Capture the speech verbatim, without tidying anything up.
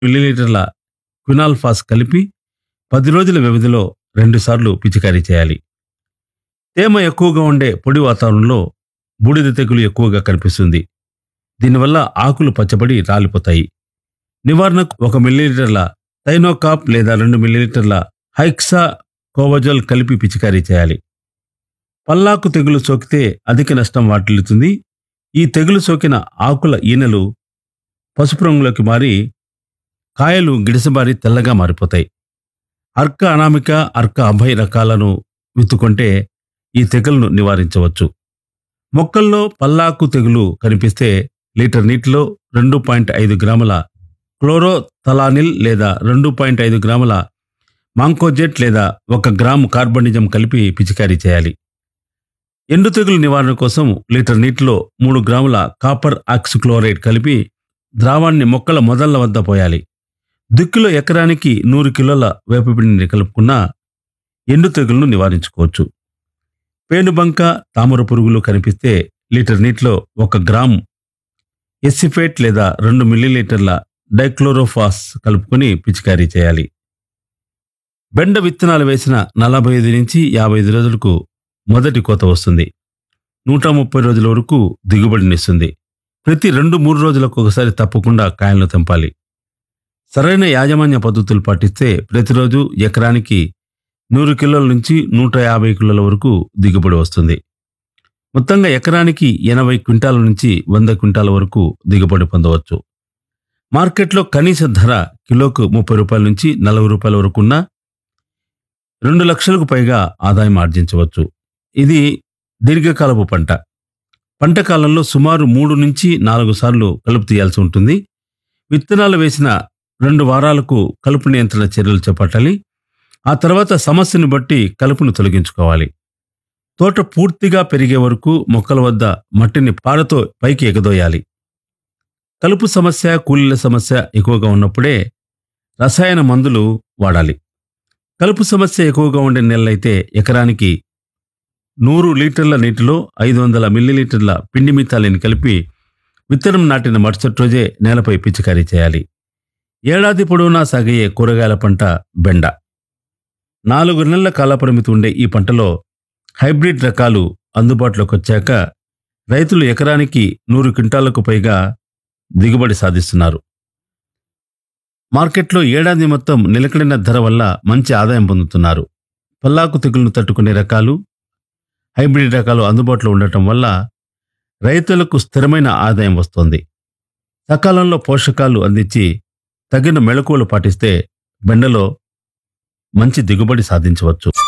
మిల్లీలీటర్ల క్వినాల్ఫాస్ కలిపి పది రోజుల వ్యవధిలో రెండుసార్లు పిచికారీ చేయాలి. తేమ ఎక్కువగా ఉండే పొడి వాతావరణంలో బూడిద తెగులు ఎక్కువగా కనిపిస్తుంది. దీనివల్ల ఆకులు పచ్చబడి రాలిపోతాయి. నివారణకు ఒక మిల్లీలీటర్ల థైనోకాప్ లేదా రెండు మిల్లీలీటర్ల హైక్సా కోవజోల్ కలిపి పిచికారీ చేయాలి. పల్లాకు తెగులు సోకితే అధిక నష్టం వాటిల్లుతుంది. ఈ తెగులు సోకిన ఆకుల ఈనెలు పసుపు రంగులోకి మారి కాయలు గిడసబారి తెల్లగా మారిపోతాయి. అర్క అనామిక, అర్క అభయ్ రకాలను విత్తుకుంటే ఈ తెగులను నివారించవచ్చు. మొక్కల్లో పల్లాకు తెగులు కనిపిస్తే లీటర్ నీటిలో రెండు పాయింట్ ఐదు గ్రాముల క్లోరోథలానిల్ లేదా రెండు పాయింట్ ఐదు గ్రాముల మాంకోజెట్ లేదా ఒక గ్రాము కార్బనిజం కలిపి పిచికారీ చేయాలి. ఎండు తెగులు నివారణ కోసం లీటర్ నీటిలో మూడు గ్రాముల కాపర్ ఆక్సిక్లోరైడ్ కలిపి ద్రావాన్ని మొక్కల మొదళ్ల వద్ద పోయాలి. దిక్కులో ఎకరానికి నూరు కిలోల వేపపిండిని కలుపుకున్న ఎండు తెగులను నివారించుకోవచ్చు. పేనుబంక, తామర పురుగులు కనిపిస్తే లీటర్ నీటిలో ఒక గ్రాము ఎసిఫేట్ లేదా రెండు మిల్లీలీటర్ల డైక్లోరోఫాస్ కలుపుకొని పిచికారీ చేయాలి. బెండ విత్తనాలు వేసిన నలభై ఐదు నుంచి యాభై ఐదు రోజులకు మొదటి కోత వస్తుంది. నూట ముప్పై రోజుల వరకు దిగుబడినిస్తుంది. ప్రతి రెండు మూడు రోజులకు ఒకసారి తప్పకుండా కాయలను తెంపాలి. సరైన యాజమాన్య పద్ధతులు పాటిస్తే ప్రతిరోజు ఎకరానికి నూరు కిలోల నుంచి నూట యాభై కిలోల వరకు దిగుబడి వస్తుంది. మొత్తంగా ఎకరానికి ఎనభై క్వింటాల నుంచి వంద క్వింటాల వరకు దిగుబడి పొందవచ్చు. మార్కెట్లో కనీస ధర కిలోకు ముప్పై రూపాయల నుంచి నలభై రూపాయల వరకు ఉన్న రెండు లక్షలకు పైగా ఆదాయం ఆర్జించవచ్చు. ఇది దీర్ఘకాలపు పంట. పంట కాలంలో సుమారు మూడు నుంచి నాలుగు సార్లు కలుపు తీయాల్సి ఉంటుంది. విత్తనాలు వేసిన రెండు వారాలకు కలుపు నియంత్రణ చర్యలు చేపట్టాలి. ఆ తర్వాత సమస్యను బట్టి కలుపును తొలగించుకోవాలి. తోట పూర్తిగా పెరిగే వరకు మొక్కల వద్ద మట్టిని పారతో పైకి ఎగదోయాలి. కలుపు సమస్య, కూలీల సమస్య ఎక్కువగా ఉన్నప్పుడే రసాయన మందులు వాడాలి. కలుపు సమస్య ఎక్కువగా ఉండే నెలలైతే ఎకరానికి నూరు లీటర్ల నీటిలో ఐదు వందల మిల్లీలీటర్ల పిండి మితాలిని కలిపి విత్తనం నాటిన మరుసటి రోజే నేలపై పిచికారీ చేయాలి. ఏడాది పొడవునా సాగయ్యే కూరగాయల పంట బెండ. నాలుగు నెలల కాలపరిమితి ఉండే ఈ పంటలో హైబ్రిడ్ రకాలు అందుబాటులోకి వచ్చాక రైతులు ఎకరానికి నూరు క్వింటాలకు పైగా దిగుబడి సాధిస్తున్నారు. మార్కెట్లో ఏడాది మొత్తం నిలకడైన ధర వల్ల మంచి ఆదాయం పొందుతున్నారు. పల్లాకు తెగులను తట్టుకునే రకాలు, హైబ్రిడ్ రకాలు అందుబాటులో ఉండటం వల్ల రైతులకు స్థిరమైన ఆదాయం వస్తోంది. సకాలంలో పోషకాలు అందించి తగిన మెళకువలు పాటిస్తే బెండలో మంచి దిగుబడి సాధించవచ్చు.